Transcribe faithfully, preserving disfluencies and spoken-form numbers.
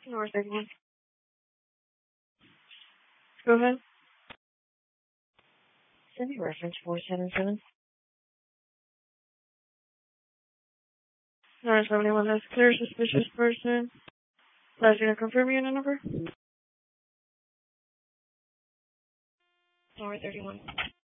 North thirty-one. Go ahead. Send me reference four seven seven. North seventy-one, that's clear. Suspicious person. Last unit, confirm unit number. North thirty-one.